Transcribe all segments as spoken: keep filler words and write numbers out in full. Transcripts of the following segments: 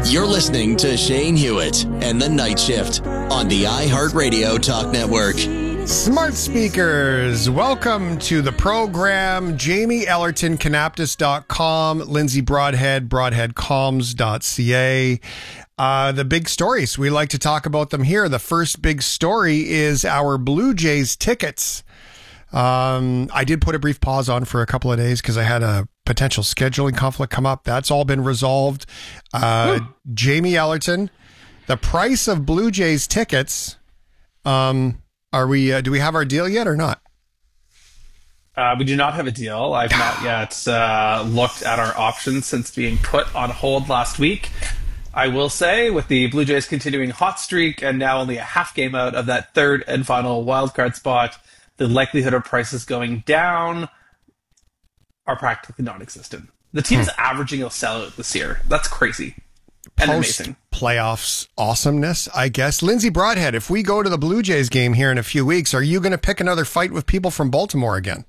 You're listening to Shane Hewitt and the Night Shift on the iHeartRadio Talk Network. Smart speakers, welcome to the program. Jamie Ellerton, Canaptus dot com, Lindsay Broadhead, broadhead comms dot c a. Uh, the big stories, we like to talk about them here. The first big story is our Blue Jays tickets. Um, I did put a brief pause on for a couple of days because I had a potential scheduling conflict come up. That's all been resolved. Uh, Jamie Ellerton, the price of Blue Jays tickets, um, Are we? Uh, do we have our deal yet or not? Uh, we do not have a deal. I've not yet uh, looked at our options since being put on hold last week. I will say, with the Blue Jays continuing hot streak and now only a half game out of that third and final wildcard spot, the likelihood of prices going down are practically non-existent. The team's hmm. averaging a sellout this year. That's crazy. And Post amazing. Playoffs awesomeness, I guess. Lindsay Broadhead, if we go to the Blue Jays game here in a few weeks, are you going to pick another fight with people from Baltimore again?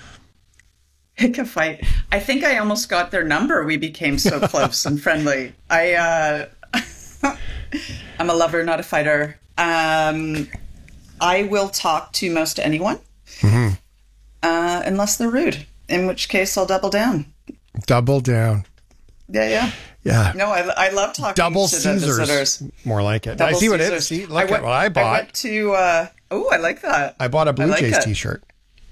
Pick a fight. I think I almost got their number. We became so close and friendly. I, uh, I'm a lover, not a fighter. Um, I will talk to most anyone, mm-hmm. uh, unless they're rude, in which case I'll double down. Double down. Yeah, yeah. Yeah. No, I, I love talking Double to Caesars. the visitors. More like it. Double I see what Caesars. it is. See, look I went, at what I bought. I went to, uh, oh, I like that. I bought a Blue like Jays it. t-shirt.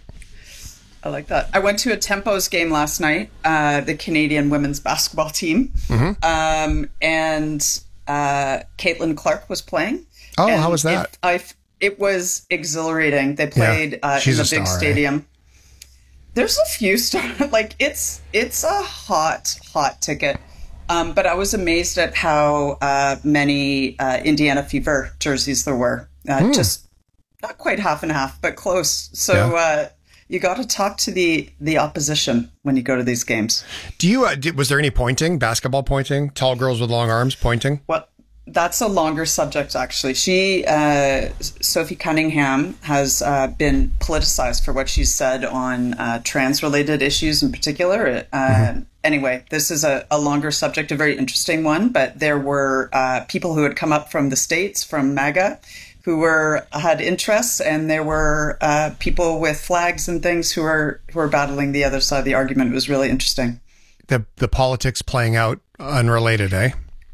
I like that. I went to a Tempos game last night, uh, the Canadian women's basketball team. Mm-hmm. Um, and uh, Caitlin Clark was playing. Oh, and how was that? It, I, it was exhilarating. They played yeah, uh, in the big star, stadium. Eh? There's a few stars. Like, it's, it's a hot, hot ticket. Um, but I was amazed at how uh, many uh, Indiana Fever jerseys there were. Uh, mm. Just not quite half and half, but close. So yeah. uh, you got to talk to the the opposition when you go to these games. Do you? Uh, did, was there any pointing? Basketball pointing? Tall girls with long arms pointing? Well, that's a longer subject, actually. She, uh, Sophie Cunningham, has uh, been politicized for what she's said on uh, trans-related issues in particular. Uh, mm-hmm. Anyway, this is a, a longer subject, a very interesting one, but there were uh, people who had come up from the States, from MAGA, who were had interests, and there were uh, people with flags and things who were who were battling the other side of the argument. It was really interesting. The the politics playing out unrelated, eh?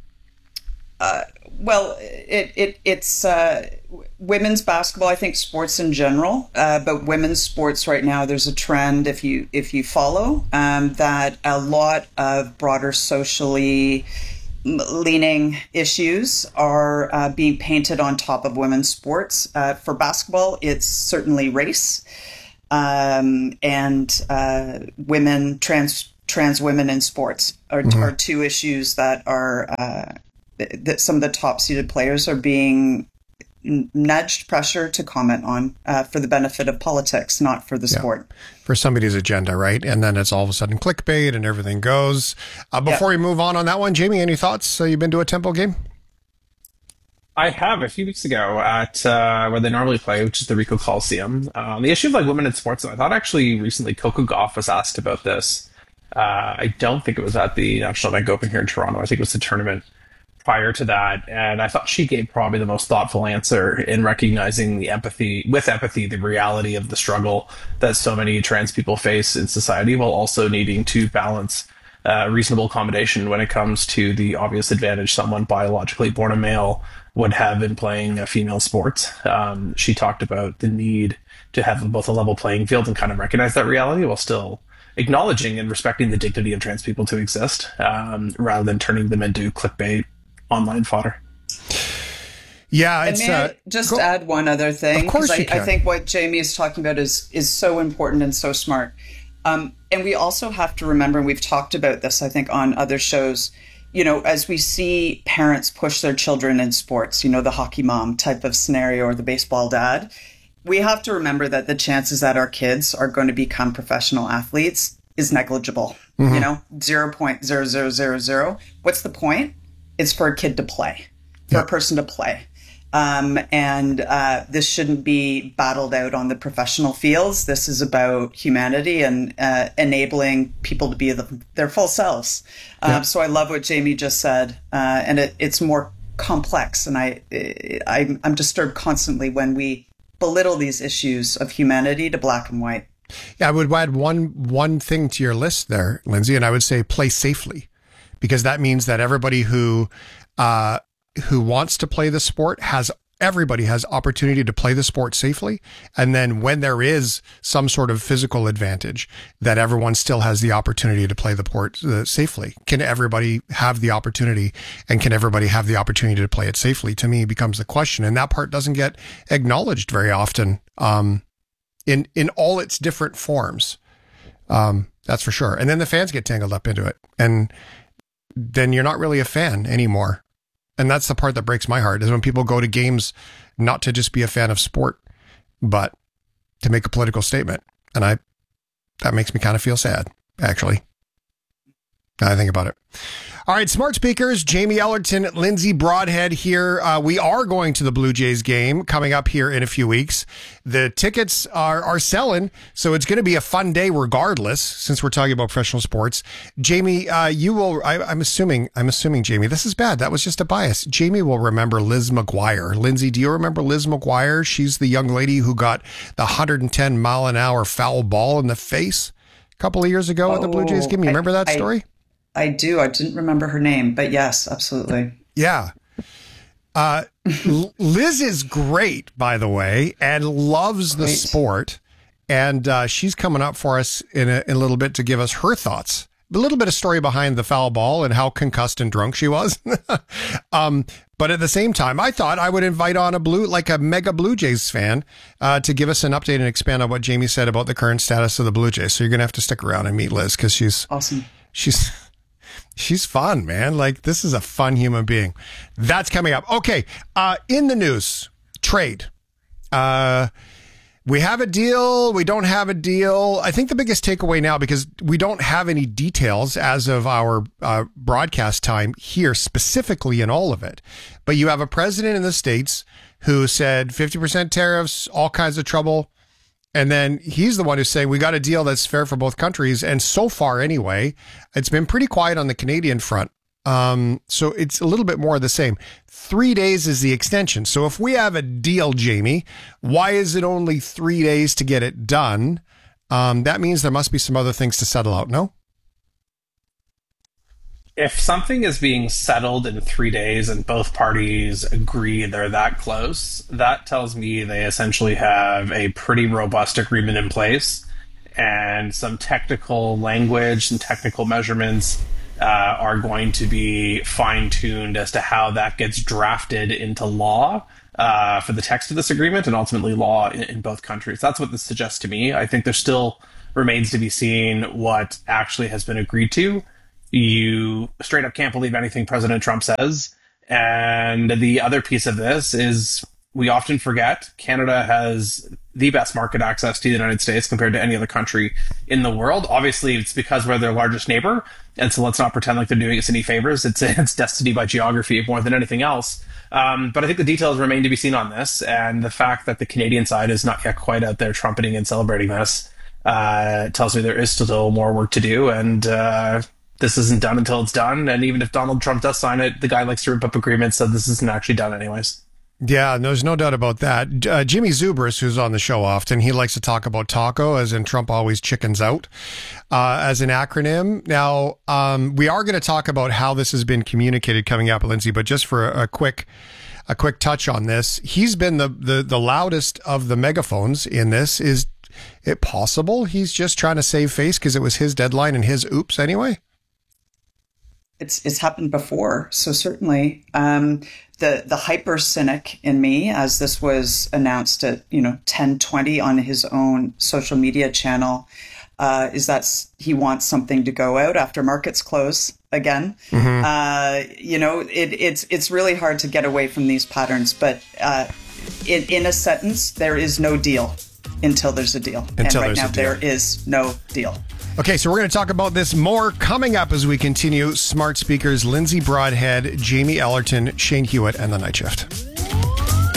Uh, well, it, it it's uh, women's basketball. I think sports in general, uh, but women's sports right now. There's a trend, if you if you follow, um, that a lot of broader socially leaning issues are uh, being painted on top of women's sports. Uh, for basketball, it's certainly race um, and uh, women trans trans women in sports are, mm-hmm. are two issues that are. Uh, that some of the top-seeded players are being nudged, pressure to comment on uh, for the benefit of politics, not for the yeah. sport. For somebody's agenda, right? And then it's all of a sudden clickbait and everything goes. Uh, before yeah. we move on on that one, Jamie, any thoughts? Uh, you've been to a Tempo game? I have a few weeks ago at uh, where they normally play, which is the Ricoh Coliseum. Um, the issue of like women in sports, I thought actually recently Coco Gauff was asked about this. Uh, I don't think it was at the National Bank Open here in Toronto. I think it was the tournament prior to that, and I thought she gave probably the most thoughtful answer in recognizing the empathy, with empathy, the reality of the struggle that so many trans people face in society, while also needing to balance uh, reasonable accommodation when it comes to the obvious advantage someone biologically born a male would have in playing a female sport. Um, she talked about the need to have both a level playing field and kind of recognize that reality while still acknowledging and respecting the dignity of trans people to exist, um, rather than turning them into clickbait online fodder. Yeah, it's, and may uh, I just go, add one other thing? Of course I, you can. I think what Jamie is talking about is is so important and so smart. Um, and we also have to remember, and we've talked about this, I think, on other shows, you know, as we see parents push their children in sports, you know, the hockey mom type of scenario or the baseball dad, we have to remember that the chances that our kids are going to become professional athletes is negligible, mm-hmm. you know, zero point zero zero zero zero. What's the point? It's for a kid to play, for yep. a person to play. Um, and uh, this shouldn't be battled out on the professional fields. This is about humanity and uh, enabling people to be the, their full selves. Um, yeah. So I love what Jamie just said, uh, and it, it's more complex. And I, I, I'm disturbed constantly when we belittle these issues of humanity to black and white. Yeah, I would add one one thing to your list there, Lindsay, and I would say play safely, because that means that everybody who uh, who wants to play the sport has everybody has opportunity to play the sport safely. And then when there is some sort of physical advantage, that everyone still has the opportunity to play the sport uh, safely. Can everybody have the opportunity, and can everybody have the opportunity to play it safely? To me, becomes the question. And that part doesn't get acknowledged very often um, in, in all its different forms. Um, that's for sure. And then the fans get tangled up into it. And then you're not really a fan anymore. And that's the part that breaks my heart, is when people go to games not to just be a fan of sport, but to make a political statement. And I, that makes me kind of feel sad, actually. Now I think about it. All right, smart speakers, Jamie Ellerton, Lindsay Broadhead here. Uh, we are going to the Blue Jays game coming up here in a few weeks. The tickets are, are selling, so it's going to be a fun day regardless, since we're talking about professional sports. Jamie, uh, you will, I, I'm assuming, I'm assuming, Jamie, this is bad. That was just a bias. Jamie will remember Liz McGuire. Lindsay, do you remember Liz McGuire? She's the young lady who got the one hundred ten mile an hour foul ball in the face a couple of years ago oh, at the Blue Jays game. You remember that story? I, I do. I didn't remember her name, but yes, absolutely. Yeah. Uh, Liz is great, by the way, and loves the great. sport. And uh, she's coming up for us in a, in a little bit to give us her thoughts. A little bit of story behind the foul ball and how concussed and drunk she was. um, but at the same time, I thought I would invite on a blue, like a mega Blue Jays fan, uh, to give us an update and expand on what Jamie said about the current status of the Blue Jays. So you're going to have to stick around and meet Liz, because she's awesome. She's... She's fun, man. Like, this is a fun human being. That's coming up. Okay. Uh, in the news, trade. Uh, we have a deal. We don't have a deal. I think the biggest takeaway now, because we don't have any details as of our uh, broadcast time here specifically in all of it, but you have a president in the States who said fifty percent tariffs, all kinds of trouble. And then he's the one who's saying we got a deal that's fair for both countries. And so far, anyway, it's been pretty quiet on the Canadian front. Um, so it's a little bit more of the same. Three days is the extension. So if we have a deal, Jamie, why is it only three days to get it done? Um, that means there must be some other things to settle out, no? If something is being settled in three days and both parties agree they're that close, that tells me they essentially have a pretty robust agreement in place, and some technical language and technical measurements uh, are going to be fine-tuned as to how that gets drafted into law uh, for the text of this agreement, and ultimately law in, in both countries. That's what this suggests to me. I think there still remains to be seen what actually has been agreed to. You straight up can't believe anything President Trump says. And the other piece of this is we often forget Canada has the best market access to the United States compared to any other country in the world. Obviously, it's because we're their largest neighbor. And so let's not pretend like they're doing us any favors. It's, it's destiny by geography more than anything else. Um, but I think the details remain to be seen on this. And the fact that the Canadian side is not yet quite out there trumpeting and celebrating this uh, tells me there is still more work to do. And, uh, this isn't done until it's done. And even if Donald Trump does sign it, the guy likes to rip up agreements, so this isn't actually done anyways. Yeah, there's no doubt about that. Uh, Jimmy Zubris, who's on the show often, he likes to talk about TACO, as in Trump always chickens out, uh, as an acronym. Now, um, we are going to talk about how this has been communicated coming up, Lindsay, but just for a, a quick a quick touch on this, he's been the, the, the loudest of the megaphones in this. Is it possible he's just trying to save face because it was his deadline and his oops anyway? It's it's happened before, so certainly um, the the hyper cynic in me, as this was announced at you know ten twenty on his own social media channel, uh, is that he wants something to go out after markets close again. Mm-hmm. Uh, you know, it, it's it's really hard to get away from these patterns, but uh, in in a sentence, there is no deal until there's a deal, until and right now a deal. There is no deal. Okay, so we're going to talk about this more coming up as we continue. Smart speakers, Lindsay Broadhead, Jamie Ellerton, Shane Hewitt, and The Night Shift.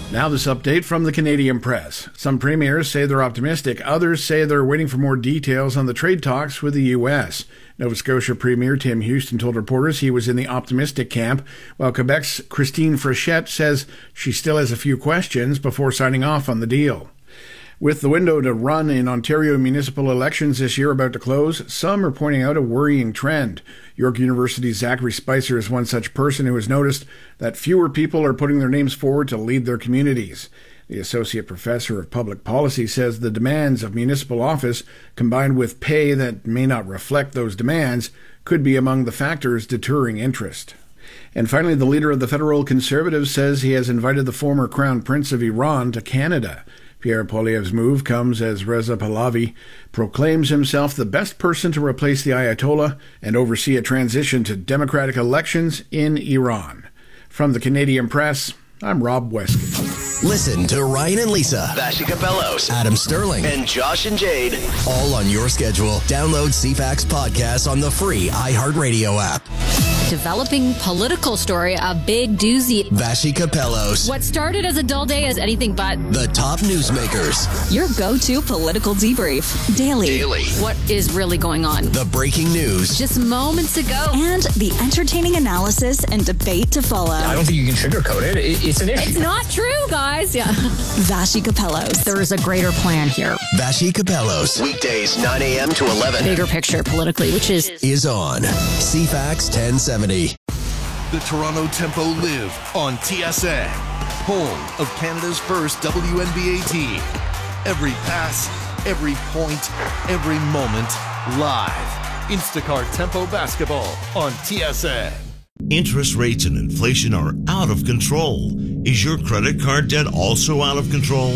Now this update from the Canadian Press. Some premiers say they're optimistic. Others say they're waiting for more details on the trade talks with the U S. Nova Scotia Premier Tim Houston told reporters he was in the optimistic camp, while Quebec's Christine Frechette says she still has a few questions before signing off on the deal. With the window to run in Ontario municipal elections this year about to close, some are pointing out a worrying trend. York University's Zachary Spicer is one such person who has noticed that fewer people are putting their names forward to lead their communities. The Associate Professor of Public Policy says the demands of municipal office, combined with pay that may not reflect those demands, could be among the factors deterring interest. And finally, the leader of the federal Conservatives says he has invited the former Crown Prince of Iran to Canada. Pierre Poilievre's move comes as Reza Pahlavi proclaims himself the best person to replace the Ayatollah and oversee a transition to democratic elections in Iran. From the Canadian Press, I'm Rob Westcott. Listen to Ryan and Lisa, Vashi Capellos, Adam Sterling, and Josh and Jade, all on your schedule. Download C FAX podcasts on the free iHeartRadio app. Developing political story, a big doozy. Vashi Capellos. What started as a dull day is anything but the top newsmakers. Your go-to political debrief. Daily. Daily. What is really going on? The breaking news. Just moments ago. And the entertaining analysis and debate to follow. I don't think you can sugarcoat it. it it's an issue. It's not true, guys. Yeah. Vashi Capellos. There is a greater plan here. Vashi Capellos. Weekdays, nine a.m. to eleven. Bigger picture politically, which is... Is on C FAX ten seventy. The Toronto Tempo live on T S N, home of Canada's first W N B A team. Every pass, every point, every moment, live. Instacart Tempo basketball on T S N. Interest rates and inflation are out of control. Is your credit card debt also out of control?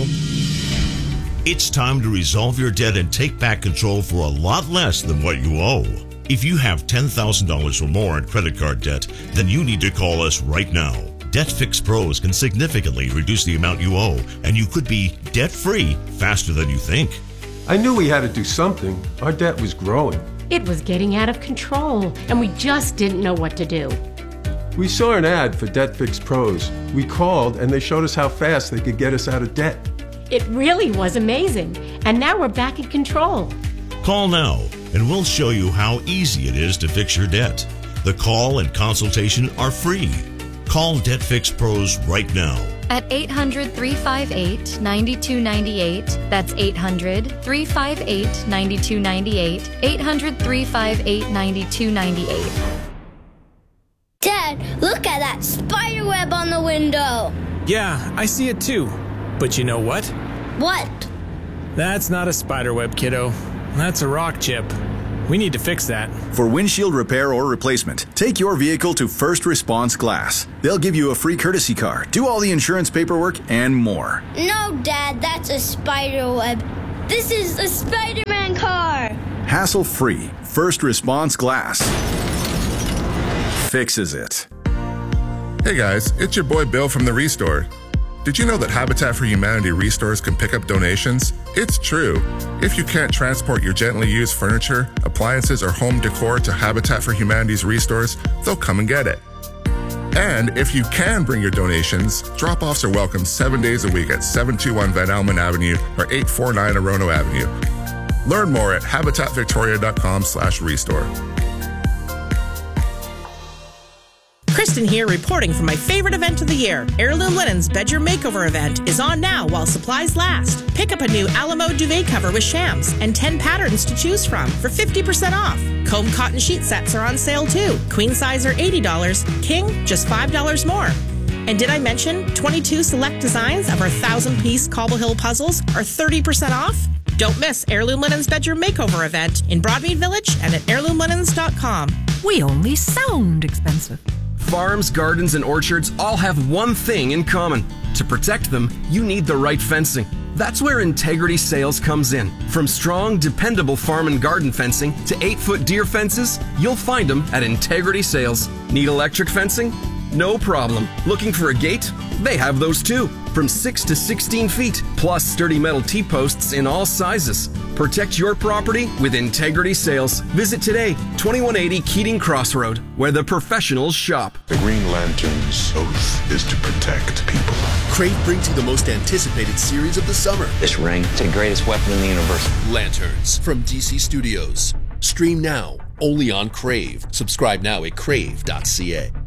It's time to resolve your debt and take back control for a lot less than what you owe. If you have ten thousand dollars or more in credit card debt, then you need to call us right now. DebtFix Pros can significantly reduce the amount you owe, and you could be debt-free faster than you think. I knew we had to do something. Our debt was growing. It was getting out of control, and we just didn't know what to do. We saw an ad for DebtFix Pros. We called, and they showed us how fast they could get us out of debt. It really was amazing, and now we're back in control. Call now, and we'll show you how easy it is to fix your debt. The call and consultation are free. Call DebtFix Pros right now. At eight hundred, three five eight, nine two nine eight. That's eight hundred, three five eight, nine two nine eight. eight hundred, three five eight, nine two nine eight. Dad, look at that spider web on the window. Yeah, I see it too. But you know what? What? That's not a spider web, kiddo. That's a rock chip. We need to fix that. For windshield repair or replacement, take your vehicle to First Response Glass. They'll give you a free courtesy car, do all the insurance paperwork, and more. No, Dad, that's a spider web. This is a Spider-Man car. Hassle-free. First Response Glass fixes it. Hey guys, it's your boy Bill from the Restore. Did you know that Habitat for Humanity restores can pick up donations? It's true. If you can't transport your gently used furniture, appliances, or home decor to Habitat for Humanity's restores, they'll come and get it. And if you can bring your donations, drop-offs are welcome seven days a week at seven two one Van Almen Avenue or eight four nine Orono Avenue. Learn more at habitat victoria dot com slash restore. Kristen here, reporting from my favorite event of the year. Heirloom Linen's Bedroom Makeover event is on now while supplies last. Pick up a new Alamo duvet cover with shams and ten patterns to choose from for fifty percent off. Comb cotton sheet sets are on sale too. Queen size are eighty dollars, king just five dollars more. And did I mention twenty-two select designs of our thousand-piece Cobble Hill puzzles are thirty percent off? Don't miss Heirloom Linen's Bedroom Makeover event in Broadmead Village and at heirloom linens dot com. We only sound expensive. Farms, gardens, and orchards all have one thing in common. To protect them, you need the right fencing. That's where Integrity Sales comes in. From strong, dependable farm and garden fencing to eight-foot deer fences, you'll find them at Integrity Sales. Need electric fencing? No problem. Looking for a gate? They have those too. From six to sixteen feet, plus sturdy metal T-posts in all sizes. Protect your property with Integrity Sales. Visit today, twenty-one eighty Keating Crossroad, where the professionals shop. The Green Lantern's oath is to protect people. Crave brings you the most anticipated series of the summer. This ring, it's the greatest weapon in the universe. Lanterns from D C Studios. Stream now, only on Crave. Subscribe now at crave dot c a.